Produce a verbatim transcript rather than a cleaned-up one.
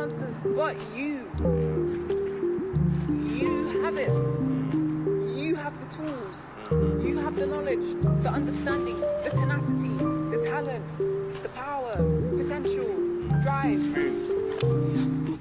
answers but you. You have it. You have the tools. You have the knowledge, the understanding, the tenacity, the talent, the power, potential, drive.